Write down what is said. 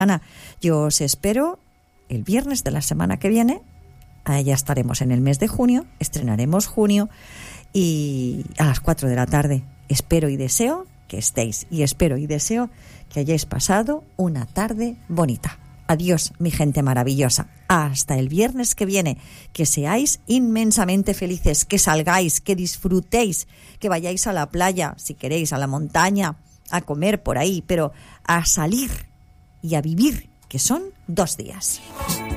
Ana, yo os espero el viernes de la semana que viene. Ya estaremos en el mes de junio, estrenaremos junio y a las 4 de la tarde. Espero y deseo que estéis y espero y deseo que hayáis pasado una tarde bonita. Adiós, mi gente maravillosa. Hasta el viernes que viene. Que seáis inmensamente felices, que salgáis, que disfrutéis, que vayáis a la playa, si queréis, a la montaña, a comer por ahí, pero a salir y a vivir, que son 2 días.